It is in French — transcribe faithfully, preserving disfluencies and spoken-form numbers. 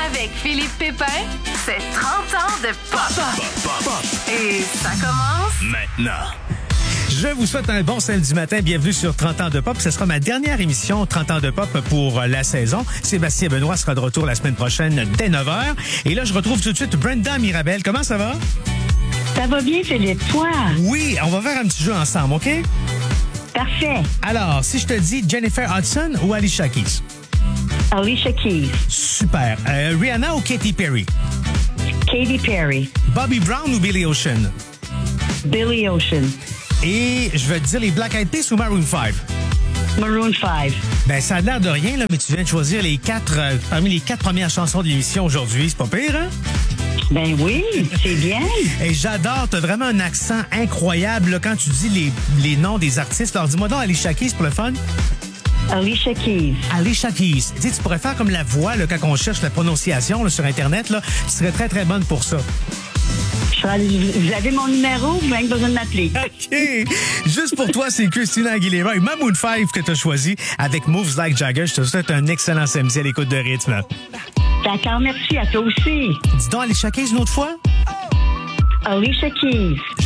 Avec Philippe Pépin, c'est trente ans de pop. Pop, pop, pop. Et ça commence Maintenant. Je vous souhaite un bon samedi matin. Bienvenue sur trente ans de pop. Ce sera ma dernière émission trente ans de pop pour la saison. Sébastien Benoît sera de retour la semaine prochaine dès neuf heures. Et là, je retrouve tout de suite Brenda Mirabel. Comment ça va? Ça va bien, Philippe. Toi? Oui, on va faire un petit jeu ensemble, OK? Parfait. Alors, si je te dis Jennifer Hudson ou Alicia Keys? Alicia Keys. Super. Euh, Rihanna ou Katy Perry? Katy Perry. Bobby Brown ou Billy Ocean? Billy Ocean. Et je vais te dire les Black Eyed Peas ou Maroon five? Maroon five. Ben, ça a l'air de rien, là, mais tu viens de choisir les quatre, euh, parmi les quatre premières chansons de l'émission aujourd'hui. C'est pas pire, hein? Ben oui, c'est bien. Et j'adore, t'as vraiment un accent incroyable là, quand tu dis les, les noms des artistes. Alors, dis-moi donc, Alicia Keys pour le fun. Alicia Keys. Alicia Keys. Tu sais, tu pourrais faire comme la voix là, quand on cherche la prononciation là, sur Internet. Là, tu serais très, très bonne pour ça. Vous avez mon numéro, vous n'avez pas besoin de m'appeler. OK. Juste pour toi, c'est Christina Aguilera et Maroon five que t'as choisi avec Moves Like Jagger. Je te souhaite un excellent samedi à l'écoute de rythme. D'accord, merci à toi aussi. Dis donc, Alicia Keys une autre fois? Alicia Keys.